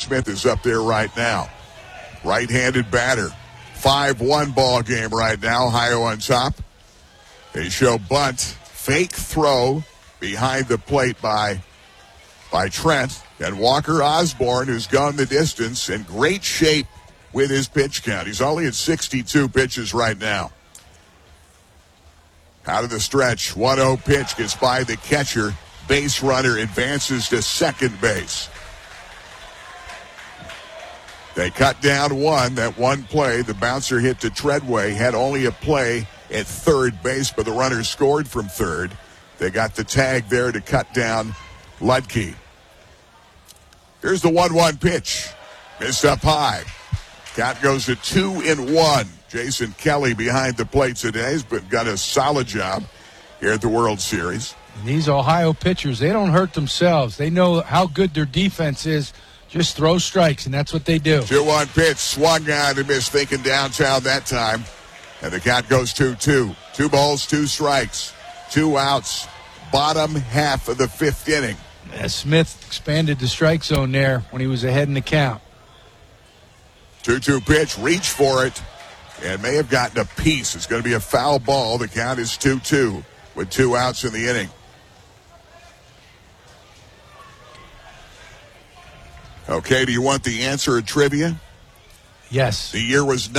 Smith is up there right now. Right-handed batter. 5-1 ball game right now. Ohio on top. They show bunt. Fake throw behind the plate by Trent. And Walker Osborne, who's gone the distance, in great shape with his pitch count. He's only at 62 pitches right now. Out of the stretch, 1-0 pitch gets by the catcher. Base runner advances to second base. They cut down one. That one play, the bouncer hit to Treadway, had only a play at third base, but the runner scored from third. They got the tag there to cut down Ludke. Here's the 1-1 pitch. Missed up high. Count goes to 2-1. Jason Kelly behind the plate today has got a solid job here at the World Series. And these Ohio pitchers, they don't hurt themselves. They know how good their defense is. Just throw strikes, and that's what they do. 2-1 pitch, swung on and missed, thinking downtown that time. And the count goes 2-2. 2 balls, 2 strikes, 2 outs. Bottom half of the 5th inning. Smith expanded the strike zone there when he was ahead in the count. 2-2 pitch, reach for it, and may have gotten a piece. It's going to be a foul ball. The count is 2-2 with 2 outs in the inning. Okay, do you want the answer at trivia? Yes. The year was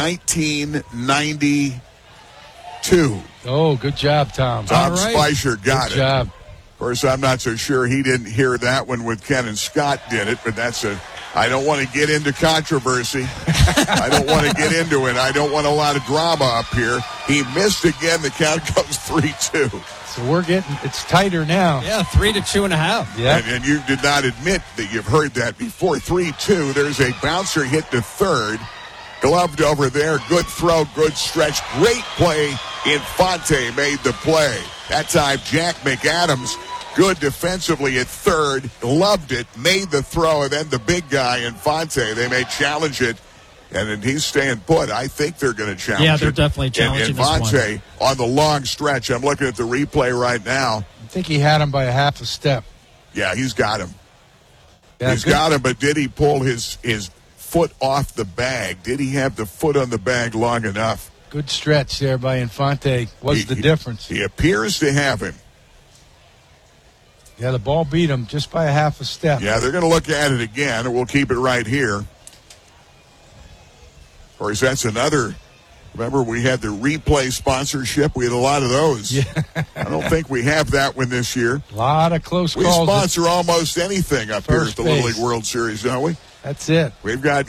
1992. Oh, good job, Tom. Tom Spicer got it. Good job. Of course, I'm not so sure he didn't hear that one when Ken and Scott did it, but I don't want to get into controversy. I don't want to get into it. I don't want a lot of drama up here. He missed again. The count goes 3-2. So it's tighter now. Yeah, 3 to 2.5. Yeah. And you did not admit that you've heard that before. 3-2. There's a bouncer hit to third. Gloved over there. Good throw, good stretch. Great play. Infante made the play. That time, Jack McAdams, good defensively at third. Loved it. Made the throw. And then the big guy, Infante, they may challenge it. And then he's staying put. I think they're going to challenge it. Yeah, they're definitely challenging this one. Infante on the long stretch. I'm looking at the replay right now. I think he had him by a half a step. Yeah, he's got him. Yeah, he's got him, but did he pull his foot off the bag? Did he have the foot on the bag long enough? Good stretch there by Infante. What's the difference? He appears to have him. Yeah, the ball beat him just by a half a step. Yeah, they're going to look at it again, and we'll keep it right here. Of course, that's another. Remember, we had the replay sponsorship. We had a lot of those. Yeah. I don't think we have that one this year. A lot of close we calls. We sponsor almost anything up here at the Little League World Series, don't we? That's it. We've got,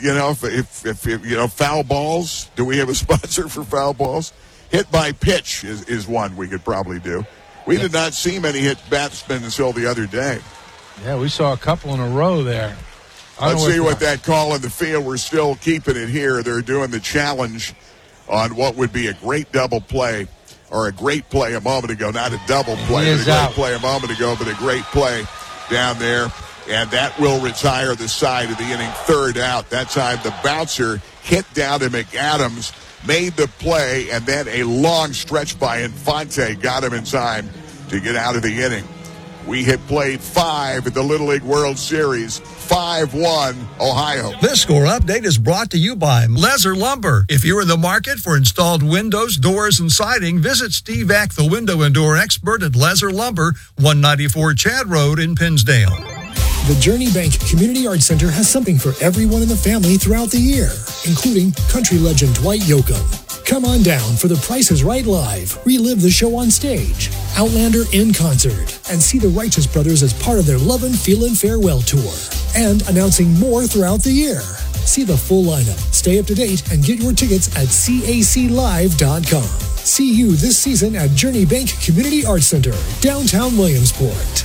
if foul balls. Do we have a sponsor for foul balls? Hit by pitch is one we could probably do. We did not see many hit batsmen until the other day. Yeah, we saw a couple in a row there. Let's see what that call in the field. We're still keeping it here. They're doing the challenge on what would be a great double play, or a great play a moment ago. Not a double play, but a great play a moment ago, but a great play down there. And that will retire the side of the inning. Third out. That time the bouncer hit down to McAdams, made the play, and then a long stretch by Infante got him in time to get out of the inning. We had played 5 at the Little League World Series. 5-1, Ohio. This score update is brought to you by Lezer Lumber. If you're in the market for installed windows, doors, and siding, visit Steve Ack, the window and door expert at Lezer Lumber, 194 Chad Road in Pinsdale. The Journey Bank Community Arts Center has something for everyone in the family throughout the year, including country legend Dwight Yoakam. Come on down for The Price is Right Live, relive the show on stage, Outlander in concert, and see the Righteous Brothers as part of their Lovin' Feelin' Farewell Tour. And announcing more throughout the year. See the full lineup, stay up to date, and get your tickets at caclive.com. See you this season at Journey Bank Community Arts Center, downtown Williamsport.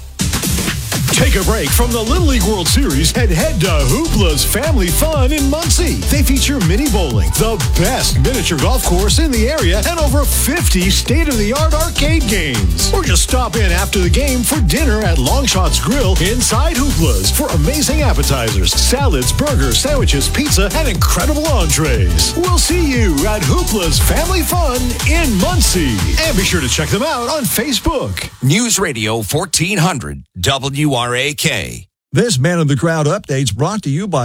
Take a break from the Little League World Series and head to Hoopla's Family Fun in Muncie. They feature mini bowling, the best miniature golf course in the area, and over 50 state-of-the-art arcade games. Or just stop in after the game for dinner at Longshots Grill inside Hoopla's for amazing appetizers, salads, burgers, sandwiches, pizza, and incredible entrees. We'll see you at Hoopla's Family Fun in Muncie. And be sure to check them out on Facebook. News Radio 1400 WRAK. This Man of the Crowd update's brought to you by